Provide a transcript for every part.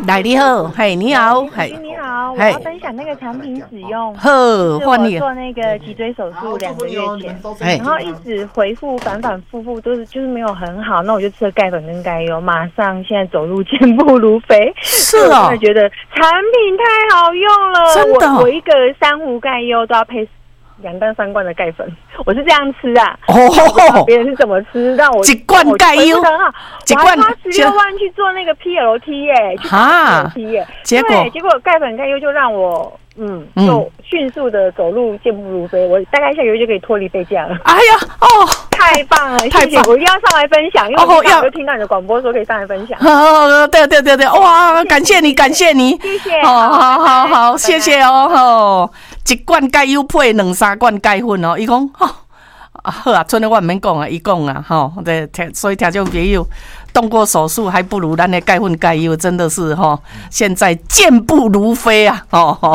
来你好，嘿，你好， 嘿，你好，我要分享那个产品使用。 好， 换你。做那个脊椎手术2个月前，然后一直回复反复都是就是没有很好，那我就吃了钙粉跟钙油，马上现在走路健步如飞。 是哦， 我真的觉得产品太好用了， 真的， 我一个3壶钙优都要配2罐3罐的钙粉，我是这样吃啊。别人是怎么吃？让我 1罐钙优很好，我还花16万去做那个 PLT 耶，去 PLT 耶，结果钙粉钙优就让我就迅速的走路健步如飞，我大概下个月就可以脱离背架了。 哎呀， 太棒了，谢谢！我一定要上来分享，因为我就听到你的广播说可以上来分享。 对，哇，感谢你， 谢谢。 好，谢谢哦。1罐钙优配2-3罐钙粉哦，伊讲好啊，剩的我唔免讲啊，伊讲啊，对，所以听众朋友动过手术还不如咱的钙粉钙优，真的是现在健步如飞啊！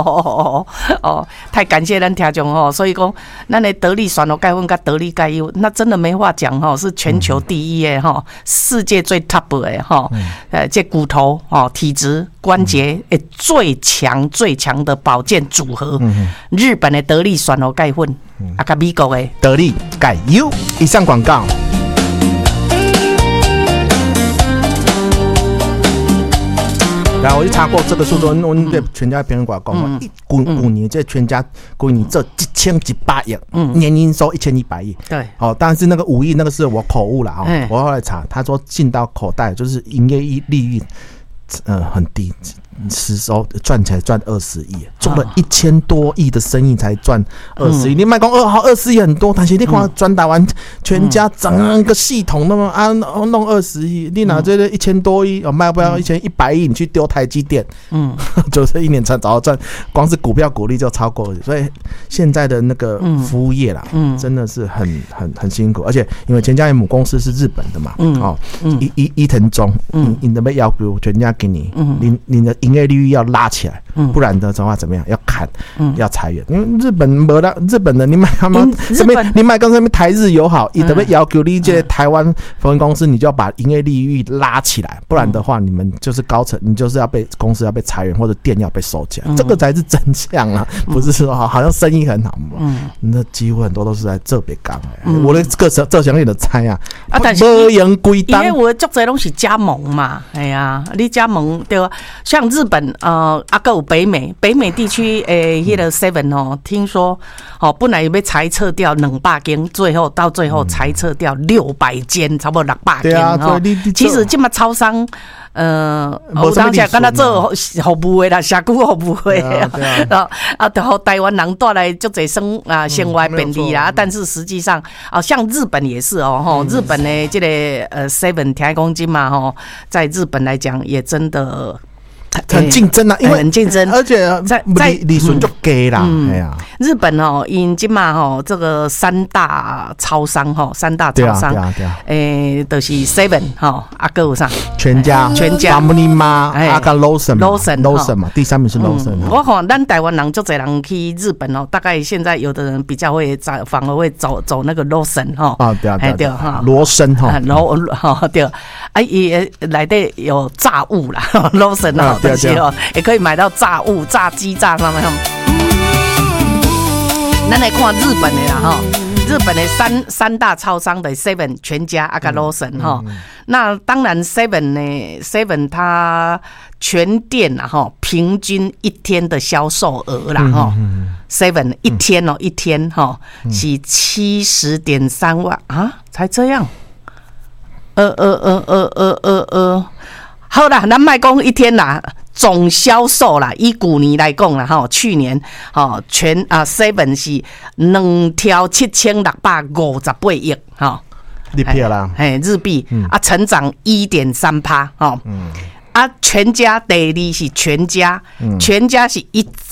太感谢咱听众所以讲咱的得力选罗钙粉跟得力钙优，那真的没话讲是全球第一的世界最 top 的这骨头体质关节最强的保健组合，日本的得力选罗钙粉，跟美国的得力钙优。以上广告。然后我去查过这个数字，我们对全家平均广告讲，5年这全家归你这1100亿，年营收1100亿。 对， 但是那个5亿那个是我口误了我后来查，他说进到口袋就是营业利润很低。实收赚起来赚20亿，做了1000多亿的生意才赚20亿。你卖讲20亿很多，但是你看转达完全家整个系统那么弄20亿，你拿这个1000多亿卖不了1100亿，你去丢台积电，就是1年早赚，光是股票股利就超过。所以现在的那个服务业啦，真的是很辛苦，而且因为全家的母公司是日本的嘛，伊藤忠，你都要求全家给你，你的营业利率要拉起来，不然的话怎么样？要砍，要裁员。因为日本没了，日本的你买他们什么？你买跟什么台日友好，伊特别要求你这台湾分公司，你就要把营业利率拉起来，不然的话，你们就是高层，你就是要被公司要被裁员，或者店要被收起来，这个才是真相啊！不是说好像生意很好嘛？那几乎很多都是在这边讲我的个这详细的猜啊， 但是没人归档， 因为我做这东西加盟嘛，哎呀，你加盟对吧？像日本还有北美地区那个 7听说本来要裁撤掉200间，到最后裁撤掉600间，差不多600间其实这么超商有当时跟他做服务的啦，社区服务的然后台湾人带来就这生活便利啦，但是实际上像日本也是日本的这个7听公斤嘛在日本来讲也真的很竞争啊，因为很竞争， 而且在利润就低啦。哎呀， 日本因今嘛这个三大超商，就是7还有啥？ 全家 Family 嘛，跟 Lawson 嘛，第3名是 Lawson。 我看咱台湾人足侪人去日本大概现在有的人比较会反而会走那个 Lawson 对哈，罗森对，也内底有炸物啦 ，Lawson 但是也可以买到炸物、炸鸡、炸什么。咱来看日本的啦日本的三大超商的 7全家跟 Lawson 那当然 7它全店平均一天的销售额啦7一天是70.3万才这样。好啦，咱莫讲一天啦，总销售啦，以去年来讲啦，去年全7是2,7658亿日币啦， 日币成长1.3%全家第二是全家，全家是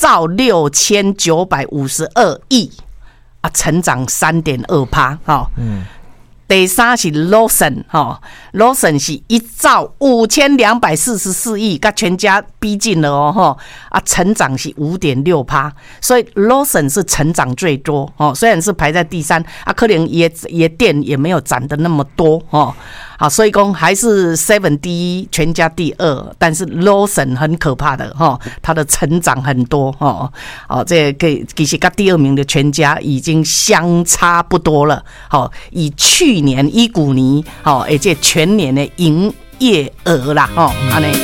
1.6952亿成长3.2%第3是 Lawson 是1.5244亿，跟全家逼近了成长是5.6%，所以 Lawson 是成长最多虽然是排在第3可能也店也没有涨得那么多好，所以讲还是 Seven 第一，全家第二，但是 Lawson 很可怕的它的成长很多这其实跟第二名的全家已经相差不多了。以去年19年这全年的营业额啦安尼。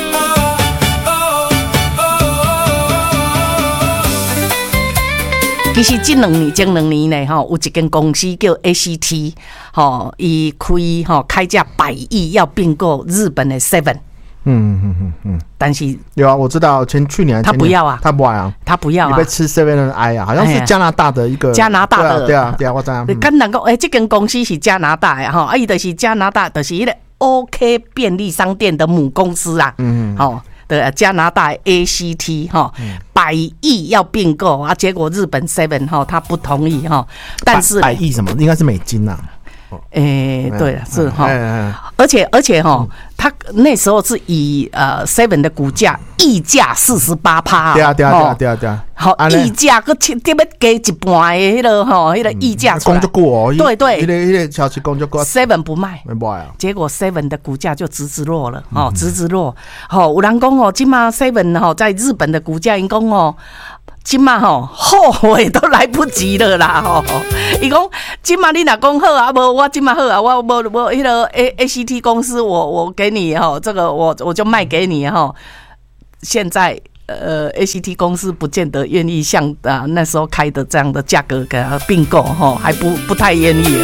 其实前2年呢，有一间公司叫 ACT， 伊开价100亿要并购日本的 Seven。但是有啊，我知道去年他不要啊， 他不爱啊， 他不要啊， 你被吃 Seven 的哀啊，好像是加拿大的一个加拿大的， 对啊，我知道。 跟人讲，这间公司是加拿大的伊就是加拿大，就是那个 OK 便利商店的母公司啊，的加拿大 ACT 100亿要并购啊，结果日本 Seven 他不同意但是 100亿什么？应该是美金啊。 对了，是而且他那时候是以Seven 的股价溢价48%， 对啊， 好，溢价个特别加一半的那个溢价出来，对， 那个消息讲就过 ，Seven 不卖，结果 Seven 的股价就直落了，直落。有人讲今嘛 Seven 在日本的股价，因讲今嘛后悔都来不及了啦伊讲今嘛你若讲好啊，无我今嘛好啊，我迄个 ACT 公司我给你这个我就卖给你现在ACT 公司不见得愿意像那时候开的这样的价格给它并购还不太愿意。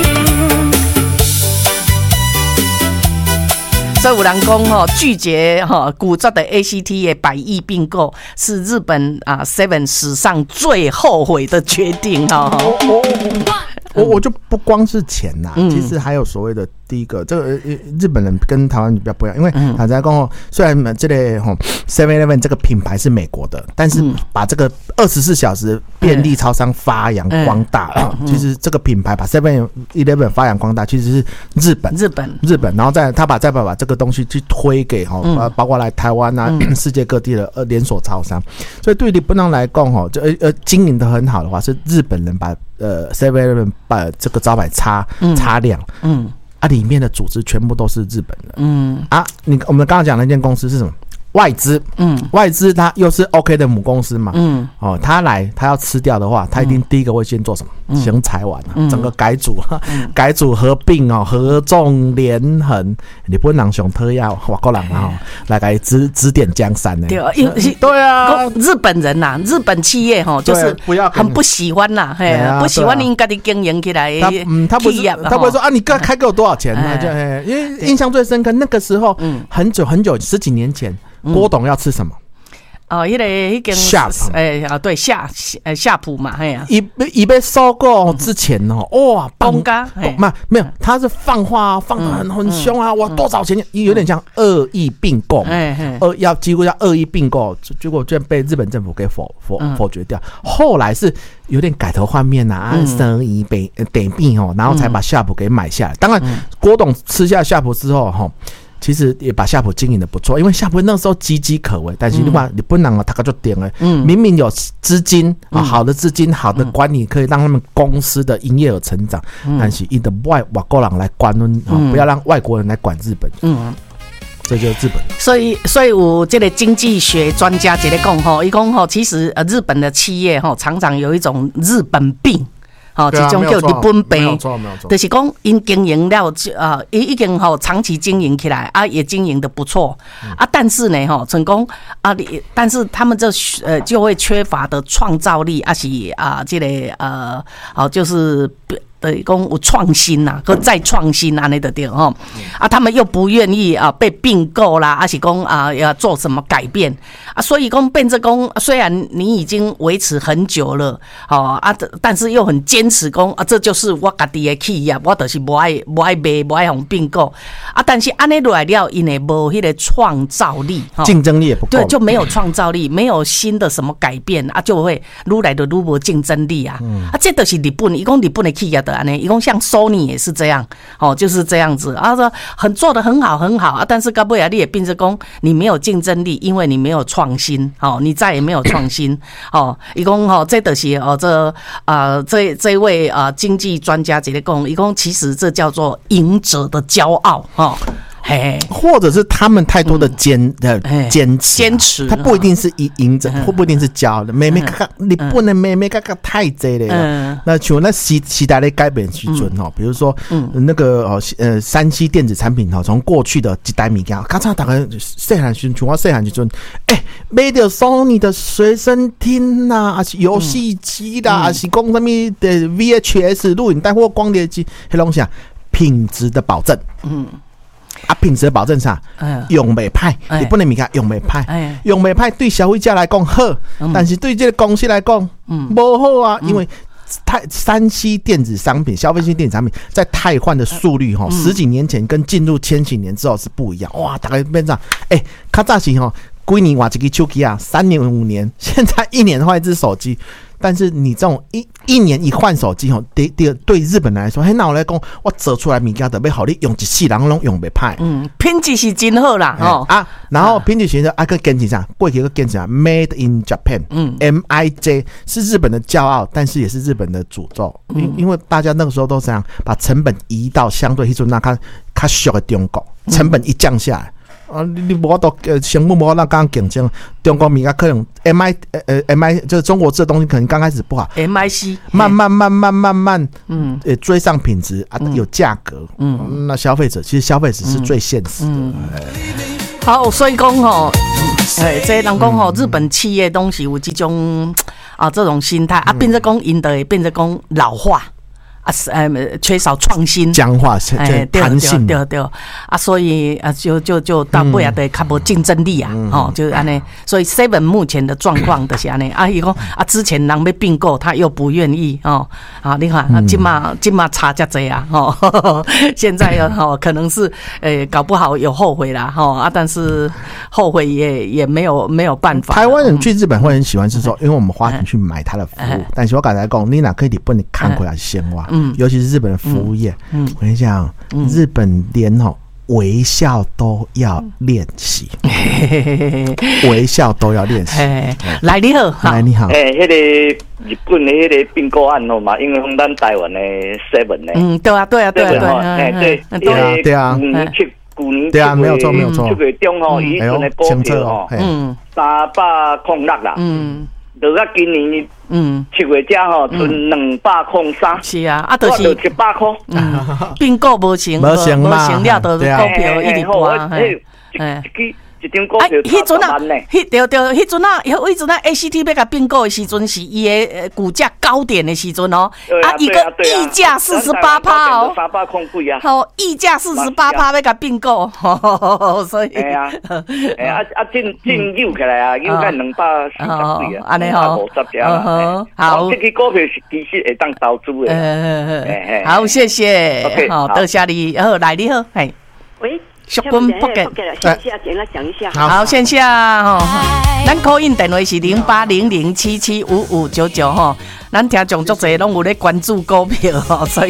所以有人讲拒绝古早的 ACT 的100亿并购是日本Seven 史上最后悔的决定我就不光是钱啦，其实还有所谓的第一个，这个日本人跟台湾比较不一样，因为他在讲虽然这个 7-Eleven 这个品牌是美国的，但是把这个24小时便利超商发扬光大其实这个品牌把 7-Eleven 发扬光大，其实是日本，然后再把这个东西去推给包括来台湾啊世界各地的连锁超商，所以对日本人来讲经营的很好的话，是日本人把7-Eleven 把这个招牌擦亮，里面的组织全部都是日本的，我们刚刚讲的那间公司是什么？外资，外资它又是 OK 的母公司嘛，他要吃掉的话，他一定第一个会先做什么？行财完整个改组合并合纵连横，日本人上讨厌外国人来给指点江山呢。 对啊，日本人呐，日本企业就是很不喜欢呐，不喜欢你家己经营起来。 他不会说你开给我多少钱？因为印象最深刻，那个时候很久10几年前。郭董要吃什么？ 迄个夏对夏普嘛， 伊被收购之前哇， 崩家没有，他是放话放得很凶啊，哇，多少钱？有点像2亿并购，几乎要2亿并购，结果居然被日本政府给否决掉。后来是有点改头换面2亿得币然后才把夏普给买下来。当然，郭董吃下夏普之后其实也把夏普经营的不错，因为夏普那时候岌岌可危，但是你不能大概就点了，明明有资金好的资金、好的管理，可以让他们公司的营业额成长，但是以的外国人来管不要让外国人来管日本。这就是日本。 所以有这个经济学专家在讲伊讲其实日本的企业常常有一种日本病。这种叫日本病，就是讲因经营了已经长期经营起来也经营的不错但是呢成功但是他们就会缺乏的创造力是这个就是等于讲有创新呐，和再创新安尼就对他们又不愿意被并购啦，还是讲要做什么改变所以讲变成讲虽然你已经维持很久了但是又很坚持讲这就是我家己的企业，我就是不爱卖，不爱用并购但是安尼落来了，因为无迄个创造力， 竞争力也不够， 对，就没有创造力，没有新的什么改变就会愈来就愈无竞争力这就是日本，伊讲日本的企业的啊，伊讲像 Sony 也是这样，就是这样子啊，说做得很好很好啊，但是到尾啊，你也变成讲你没有竞争力，因为你没有创新，你再也没有创新，伊讲这就是这位经济专家直接讲，伊讲其实这叫做赢者的骄傲， 或者是他们太多的坚持，他不一定是赢者，或不一定是骄傲的。妹妹嘎嘎，你不能妹妹嘎嘎太济了。那像那时代的改变时阵比如说那个3C 电子产品从过去的一代物件，刚才大概细汉时，像我细汉时阵，买到 Sony 的随身听啦，还是游戏机啦，还是讲什么的 VHS 录影带或光碟机，迄拢啥品质的保证，品质的保证啥？用袂歹，你不能物件用袂歹，用袂歹对消费者来讲好，但是对这个公司来讲，不好啊，因为3C 电子商品、消费性电子产品在汰换的速率10几年前跟进入千禧年之后是不一样。哇，大概变成较早是几年换一支手机啊，3年5年，现在1年换一支手机。但是你这种一年一换手机对日本人来说，那我来讲，我做出来物件特别好，你用一世人拢用袂歹。 品质是真好啦， 然后品质学的个坚持啥？过去个坚持啥 ？Made in Japan，MIJ 是日本的骄傲，但是也是日本的诅咒。因为大家那个时候都这样，把成本移到相对迄阵那较俗的中国，成本一降下来。你无都成本无那刚竞争，中国米可能 MI 就是中国这东西可能刚开始不好 ，MIC 慢慢追上品质有价格，那消费者其实消费者是最现实的。 好，所以讲这人讲日本企业东西有这种这种心态变成讲因的变成讲老化。缺少创新， 僵化，弹性， 对所以就到尾也得较无竞争力就是安尼。所以 Seven 目前的状况就是安尼。伊讲之前人要并购，他又不愿意你看，今嘛差这济现在可能是搞不好有后悔啦但是后悔也没有办法。 台湾人去日本会很喜欢是说，因为我们花钱去买他的服务，但是我刚才讲，你哪可以日本你看回来鲜花。尤其是日本的服务业，我跟你讲，日本连微笑都要练习，微笑都要练习。 来你好， 迄个日本的迄个并购案嘛，因为咱台湾的 Seven 呢， 对啊， 旧年对啊，没有错 7月中以前的股票306啦，到到今年7月才剩203， 是啊，就是 100块， 并购无成了，就股票一直跌。一张股票3万呢？对，迄阵ACT 要甲并购的时阵，是伊的股价高点的时阵一个溢价48% 300空贵啊！ 溢价48%要甲并购，所以真扭起来啊，扭到240几啊， 安尼 250只啊。好，这个股票是其实会当投资的。 好，谢谢，好，多谢你，来你好， 喂。 线下简单讲一下。 好，线下咱 call in 电话是0800775599咱听众足侪拢有咧关注股票所以